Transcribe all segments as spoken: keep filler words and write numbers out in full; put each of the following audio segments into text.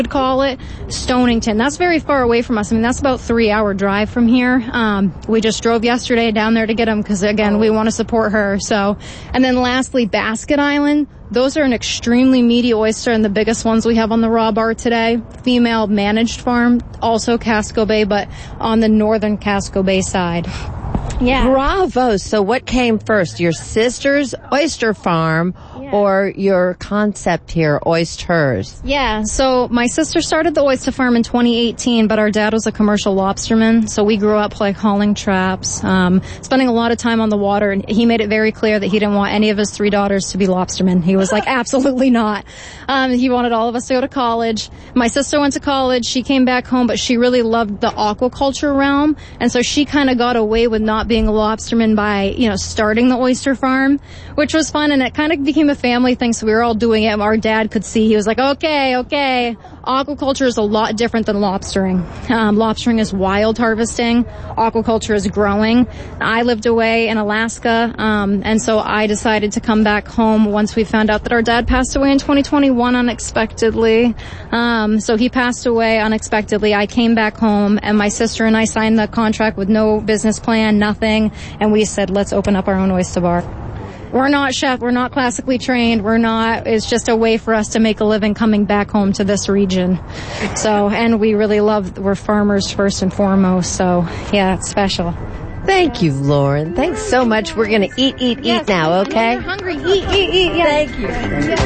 would call it, Stonington. That's very far away from us. I mean, that's about three hour drive from here. Um, we just drove yesterday down there to get them because, again, we want to support her. So, and then lastly, Basket Island. Those are an extremely meaty oyster and the biggest ones we have on the raw bar today. Female managed farm, also Casco Bay, but on the northern Casco Bay side. Yeah. Bravo. So what came first, your sister's oyster farm yeah. or your concept here, Oysters? Yeah. So my sister started the oyster farm in twenty eighteen, but our dad was a commercial lobsterman. So we grew up like hauling traps, um, spending a lot of time on the water. And he made it very clear that he didn't want any of his three daughters to be lobstermen. He was like, absolutely not. Um, he wanted all of us to go to college. My sister went to college. She came back home, but she really loved the aquaculture realm. And so she kind of got away with not being a lobsterman by, you know, starting the oyster farm, which was fun. And it kind of became a family thing. So we were all doing it. Our dad could see. He was like, okay, okay. Aquaculture is a lot different than lobstering. Um, lobstering is wild harvesting. Aquaculture is growing. I lived away in Alaska. Um, and so I decided to come back home once we found out that our dad passed away in twenty twenty-one unexpectedly. Um, so he passed away unexpectedly. I came back home and my sister and I signed the contract with no business plan, nothing. And we said, let's open up our own oyster bar. We're not chef. We're not classically trained. We're not, it's just a way for us to make a living coming back home to this region. So, and we really love, we're farmers first and foremost. So yeah, it's special. Thank you, Lauren. Thanks so much. We're going to eat, eat, yes, eat now, okay? You're hungry. Eat, eat, eat. Yes. Thank you. Yes.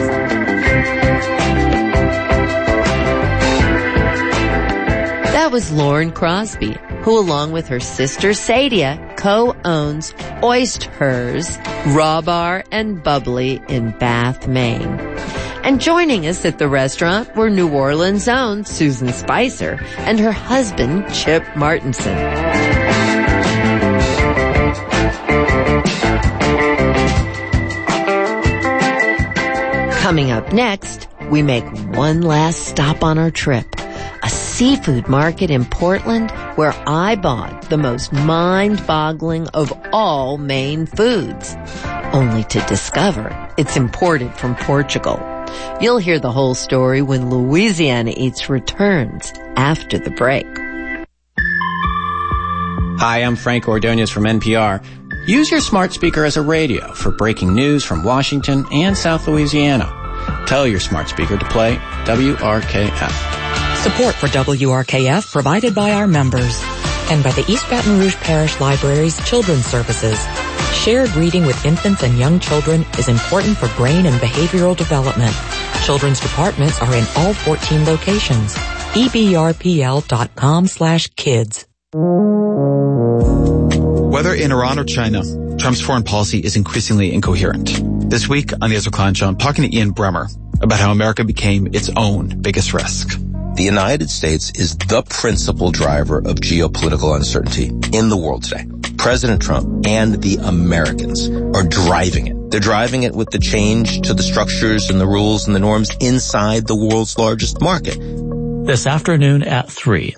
That was Lauren Crosby, who along with her sister Sadia co-owns Oysters, Raw Bar and Bubbly in Bath, Maine. And joining us at the restaurant were New Orleans' own Susan Spicer and her husband Chip Martinson. Coming up next, we make one last stop on our trip. A seafood market in Portland where I bought the most mind-boggling of all Maine foods, only to discover it's imported from Portugal. You'll hear the whole story when Louisiana Eats returns after the break. Hi, I'm Frank Ordonez from N P R. Use your smart speaker as a radio for breaking news from Washington and South Louisiana. Tell your smart speaker to play W R K F. Support for W R K F provided by our members and by the East Baton Rouge Parish Library's Children's Services. Shared reading with infants and young children is important for brain and behavioral development. Children's departments are in all fourteen locations. E B R P L dot com slash kids. Whether in Iran or China, Trump's foreign policy is increasingly incoherent. This week on the Ezra Klein Show, I'm talking to Ian Bremmer about how America became its own biggest risk. The United States is the principal driver of geopolitical uncertainty in the world today. President Trump and the Americans are driving it. They're driving it with the change to the structures and the rules and the norms inside the world's largest market. This afternoon at three.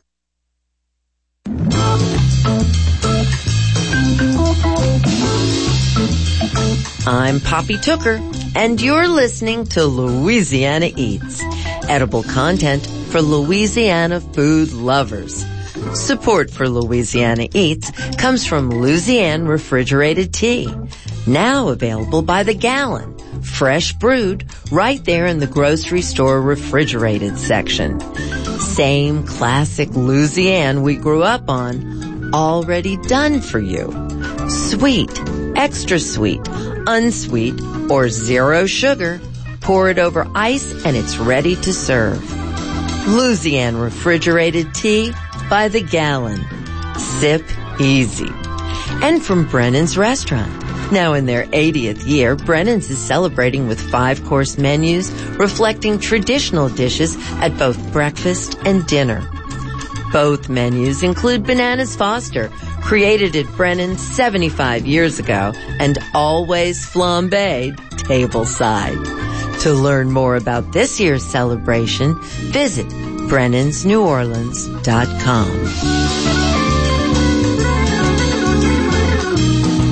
I'm Poppy Tooker, and you're listening to Louisiana Eats, edible content for Louisiana food lovers. Support for Louisiana Eats comes from Louisiana Refrigerated Tea, now available by the gallon, fresh brewed right there in the grocery store refrigerated section. Same classic Louisiana we grew up on, already done for you. Sweet, extra sweet, unsweet, or zero sugar. Pour it over ice and it's ready to serve. Louisiana Refrigerated Tea by the gallon. Sip easy. And from Brennan's Restaurant. Now in their eightieth year, Brennan's is celebrating with five-course menus reflecting traditional dishes at both breakfast and dinner. Both menus include Bananas Foster, created at Brennan's seventy-five years ago, and always flambéed tableside. To learn more about this year's celebration, visit brennans new orleans dot com.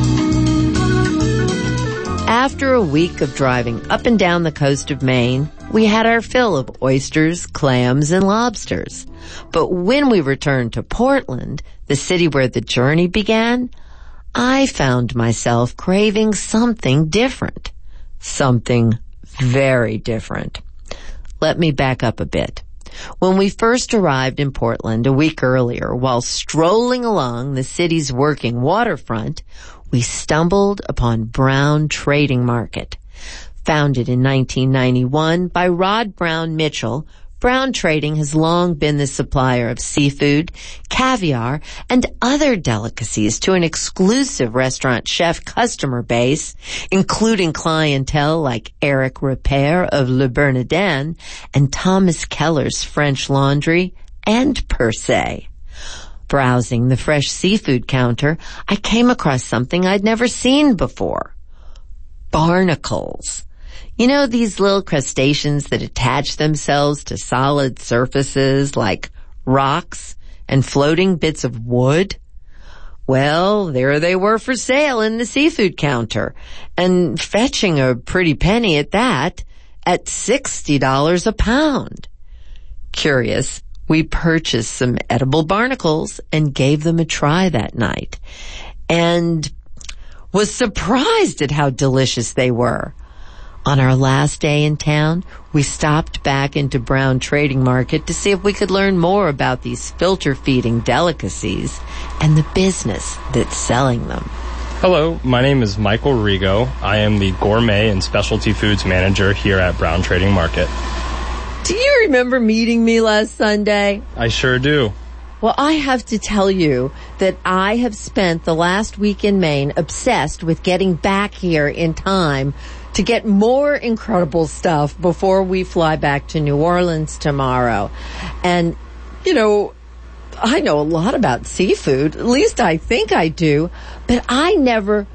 After a week of driving up and down the coast of Maine, we had our fill of oysters, clams, and lobsters. But when we returned to Portland, the city where the journey began, I found myself craving something different. Something very different. Let me back up a bit. When we first arrived in Portland a week earlier, while strolling along the city's working waterfront, we stumbled upon Brown Trading Market. Founded in nineteen ninety-one by Rod Brown Mitchell, Brown Trading has long been the supplier of seafood, caviar, and other delicacies to an exclusive restaurant chef customer base, including clientele like Eric Repair of Le Bernardin and Thomas Keller's French Laundry and Per Se. Browsing the fresh seafood counter, I came across something I'd never seen before. Barnacles. You know, these little crustaceans that attach themselves to solid surfaces like rocks and floating bits of wood? Well, there they were for sale in the seafood counter, and fetching a pretty penny at that, at sixty dollars a pound. Curious, we purchased some edible barnacles and gave them a try that night, and was surprised at how delicious they were. On our last day in town, we stopped back into Brown Trading Market to see if we could learn more about these filter-feeding delicacies and the business that's selling them. Hello, my name is Michael Rigo. I am the Gourmet and Specialty Foods Manager here at Brown Trading Market. Do you remember meeting me last Sunday? I sure do. Well, I have to tell you that I have spent the last week in Maine obsessed with getting back here in time to get more incredible stuff before we fly back to New Orleans tomorrow. And, you know, I know a lot about seafood, at least I think I do, but I never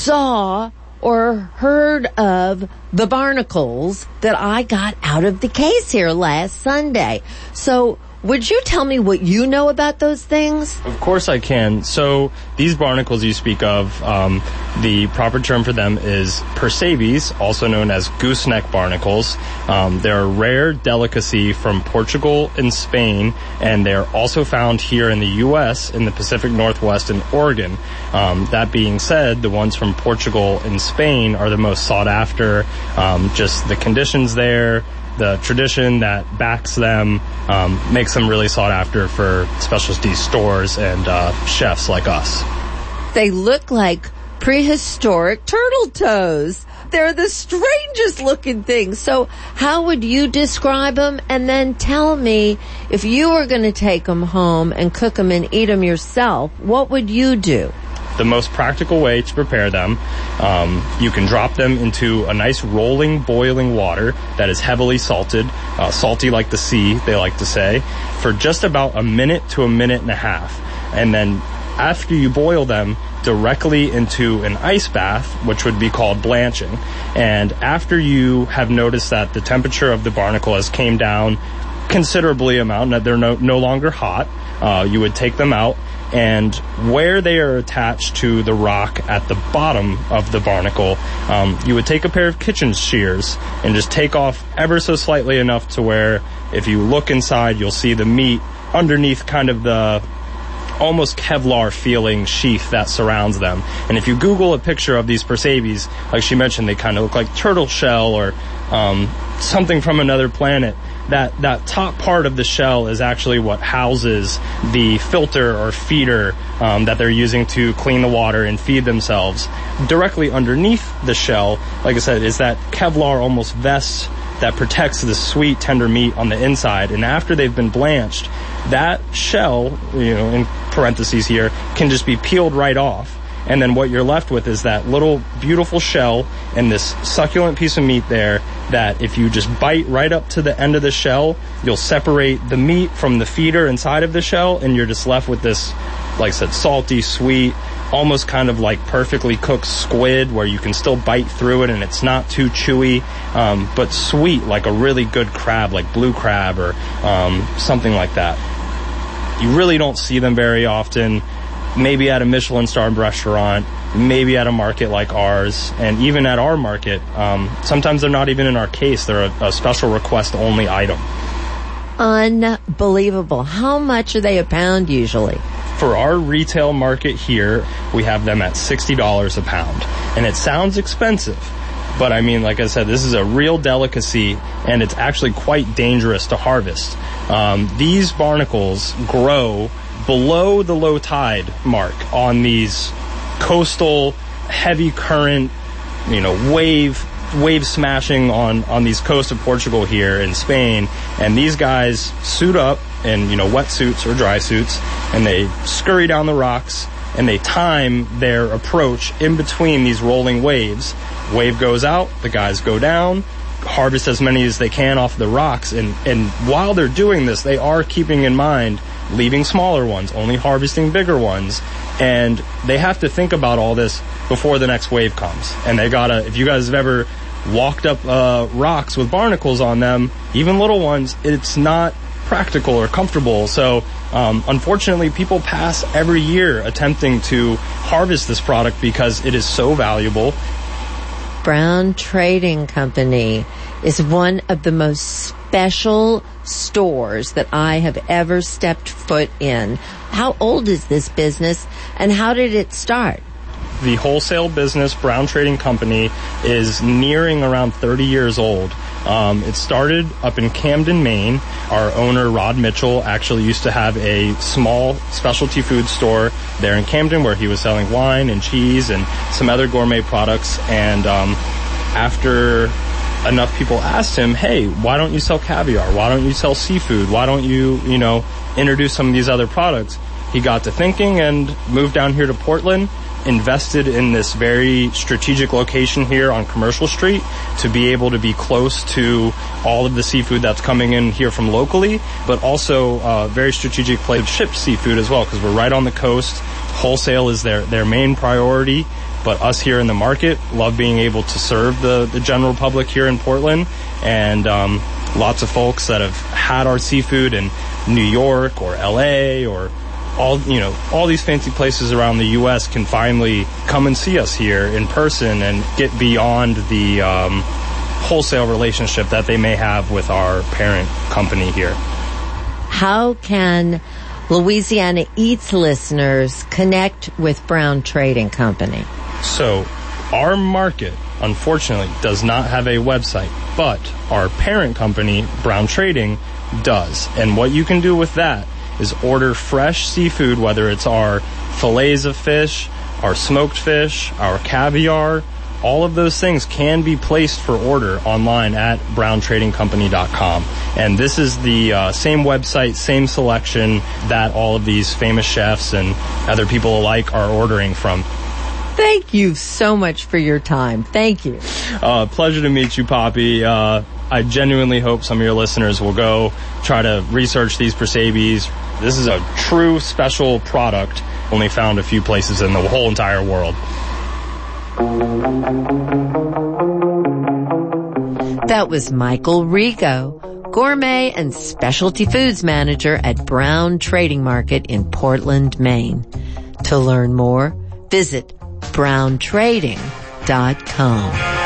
saw or heard of the barnacles that I got out of the case here last Sunday. So, would you tell me what you know about those things? Of course I can. So these barnacles you speak of, um, the proper term for them is percebes, also known as gooseneck barnacles. Um, they're a rare delicacy from Portugal and Spain, and they're also found here in the U S in the Pacific Northwest and Oregon. Um, that being said, the ones from Portugal and Spain are the most sought after. Um, just the conditions there, the tradition that backs them, um, makes them really sought after for specialty stores and uh, chefs like us. They look like prehistoric turtle toes. They're the strangest looking things. So how would you describe them? And then tell me, if you were going to take them home and cook them and eat them yourself, what would you do? The most practical way to prepare them, um, you can drop them into a nice rolling, boiling water that is heavily salted, uh, salty like the sea, they like to say, for just about a minute to a minute and a half. And then after you boil them, directly into an ice bath, which would be called blanching. And after you have noticed that the temperature of the barnacle has came down considerably amount, that they're no, no longer hot, uh, you would take them out. And where they are attached to the rock at the bottom of the barnacle, um, you would take a pair of kitchen shears and just take off ever so slightly enough to where if you look inside, you'll see the meat underneath kind of the almost Kevlar feeling sheath that surrounds them. And if you Google a picture of these percebes, like she mentioned, they kind of look like turtle shell or um, something from another planet. That that top part of the shell is actually what houses the filter or feeder um, that they're using to clean the water and feed themselves. Directly underneath the shell, like I said, is that Kevlar almost vest that protects the sweet, tender meat on the inside. And after they've been blanched, that shell, you know, in parentheses here, can just be peeled right off. And then what you're left with is that little beautiful shell and this succulent piece of meat there that if you just bite right up to the end of the shell, you'll separate the meat from the feeder inside of the shell, and you're just left with this, like I said, salty, sweet, almost kind of like perfectly cooked squid where you can still bite through it and it's not too chewy, um, but sweet like a really good crab, like blue crab or um, something like that. You really don't see them very often. Maybe at a Michelin-starred restaurant, maybe at a market like ours, and even at our market, um, sometimes they're not even in our case. They're a, a special request only item. Unbelievable. How much are they a pound usually? For our retail market here, we have them at sixty dollars a pound. And it sounds expensive, but I mean, like I said, this is a real delicacy, and it's actually quite dangerous to harvest. Um, these barnacles grow below the low tide mark on these coastal, heavy current, you know, wave wave smashing on, on these coasts of Portugal here in Spain. And these guys suit up in, you know, wetsuits or dry suits, and they scurry down the rocks, and they time their approach in between these rolling waves. Wave goes out, the guys go down, harvest as many as they can off the rocks, and, and while they're doing this, they are keeping in mind leaving smaller ones, only harvesting bigger ones, and they have to think about all this before the next wave comes. And they gotta, if you guys have ever walked up uh, rocks with barnacles on them, even little ones, it's not practical or comfortable. So um, unfortunately, people pass every year attempting to harvest this product because it is so valuable. Brown Trading Company is one of the most special stores that I have ever stepped foot in. How old is this business, and how did it start? The wholesale business, Brown Trading Company, is nearing around thirty years old. Um, it started up in Camden, Maine. Our owner, Rod Mitchell, actually used to have a small specialty food store there in Camden where he was selling wine and cheese and some other gourmet products. And um, after enough people asked him, hey, why don't you sell caviar? Why don't you sell seafood? Why don't you, you know, introduce some of these other products? He got to thinking and moved down here to Portland, invested in this very strategic location here on Commercial Street to be able to be close to all of the seafood that's coming in here from locally, but also a very strategic place to ship seafood as well, because we're right on the coast. Wholesale is their, their main priority, but us here in the market love being able to serve the, the general public here in Portland. And um, lots of folks that have had our seafood in New York or L A or all, you know, all these fancy places around the U S can finally come and see us here in person and get beyond the um, wholesale relationship that they may have with our parent company here. How can Louisiana Eats listeners connect with Brown Trading Company? So, our market, unfortunately, does not have a website, but our parent company, Brown Trading, does. And what you can do with that is order fresh seafood, whether it's our fillets of fish, our smoked fish, our caviar. All of those things can be placed for order online at brown trading company dot com. And this is the uh, same website, same selection that all of these famous chefs and other people alike are ordering from. Thank you so much for your time. Thank you. Uh, pleasure to meet you, Poppy. Uh, I genuinely hope some of your listeners will go try to research these Presabes. This is a true special product, only found a few places in the whole entire world. That was Michael Rigo, Gourmet and Specialty Foods Manager at Brown Trading Market in Portland, Maine. To learn more, visit brown trading dot com.